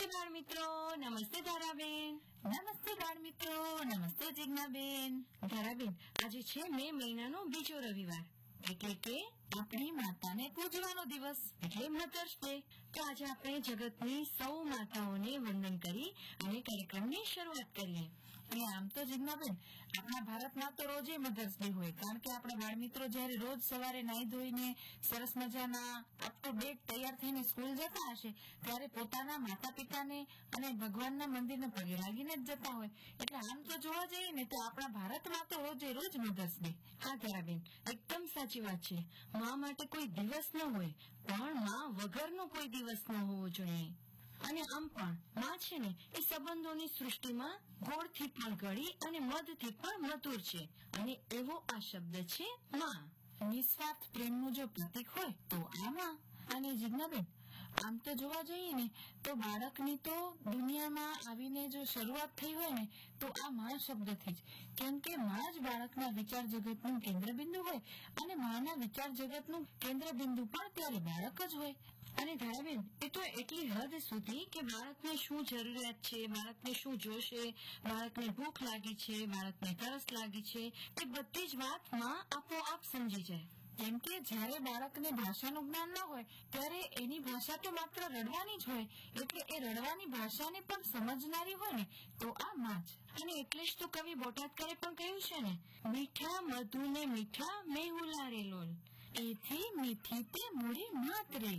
બાળ મિત્રો, નમસ્તે ધારાબેન. નમસ્તે બાળ મિત્રો, નમસ્તે જિજ્ઞાબેન. ધારાબેન, આજે છે મે મહિનાનો બીજો રવિવાર, એટલે કે આપણી માતાને પૂજવાનો દિવસ, એટલે મધર્સ ડે. તો આજે આપણે જગતની સૌ માતાઓને વંદન કરી અને કાર્યક્રમની શરૂઆત કરીએ. અને આમ તો જિજ્ઞાબેન, આપણા ભારતમાં તો રોજે મધર્સ ડે હોય, કારણ કે આપણા બાળ મિત્રો જયારે રોજ સવારે નાહી ધોઈને સરસ મજાના અપ ટુ ડેટ તૈયાર થઈને સ્કૂલ જતા હશે, ત્યારે પોતાના માતા પિતાને અને ભગવાનના મંદિરને પગે લાગીને જ જતા હોય. એટલે આમ તો જોવા જઈએ ને તો આપણા ભારતમાં તો રોજે રોજ મધર્સ ડે. હા ધારાબેન, એકદમ સાચી વાત છે. માં માટે કોઈ દિવસ ન હોય, પણ માં વગરનો કોઈ દિવસ ન હોવો જોઈએ. અને આમ પણ માં છે ને એ સંબંધોની સૃષ્ટિમાં ગોળથી પણ ગળી અને મધથી પણ મધુર છે. અને એવો આ શબ્દ છે માં. નિસ્વાર્થ પ્રેમનું જો પ્રતીક હોય તો આ માં. અને જિજ્ઞાબેન, આમ તો જોવા જઈએ ને તો બાળકની તો દુનિયામાં આવીને જો શરૂઆત થઈ હોય ને તો આ માં શબ્દથી જ, કેમ કે માં જ બાળકના વિચાર જગતનું કેન્દ્રબિંદુ હોય, અને માના વિચાર જગતનું કેન્દ્રબિંદુ પણ ત્યારે બાળક જ હોય. અને ધારાબેન, એ તો એટલી હદ સુધી કે બાળકને શું જરૂરિયાત છે, બાળકને શું જોશે, બાળકને ભૂખ લાગી છે, બાળકને તરસ લાગી છે, એ બધી જ વાત માં આપોઆપ સમજી જાય. કેમ કે જયારે બાળકને ભાષાનું જ્ઞાન ન હોય ત્યારે એની ભાષા તો માત્ર રડવાની જ હોય, એટલે એ રડવાની ભાષાને પણ સમજનારી હોય ને તો આ માં જ. અને એટલે જ તો કવિ બોટાદકરે પણ કહ્યું છે ને, મીઠા મધુ ને મીઠા મેહુલા રે લોલ, એથી મીઠી તે મૂડી માત રે,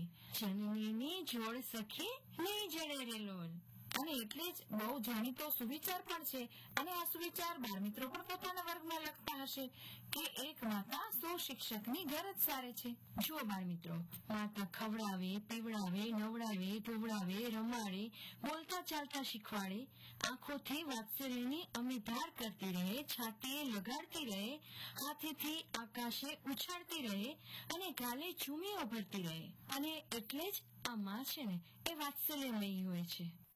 જનનીની જોડ સખી નહીં જડે રે લોલ. અને એટલે જ બહુ જાણીતો સુવિચાર પણ છે. અને આ સુવિચાર બાળ મિત્રો પણ પોતાના વર્ગમાં લખતા હશે કે એક માતા 100 શિક્ષકની ગરજ સારે છે. જુઓ બાળ મિત્રો, માતા ખવડાવે, પીવડાવે, નવડાવે, ધોવડાવે, રમાડે, બોલતા ચાલતા શીખવાડે, આંખોથી વાત્સલ્યની અમીધાર કરતી રહે, છાતીએ લગાડતી રહે, હાથેથી આકાશે ઉછાળતી રહે, અને ગાલે ચૂમીઓ ભરતી રહે. અને એટલે જ આ માં છે ને એ વાત્સલ્યમયી હોય છે.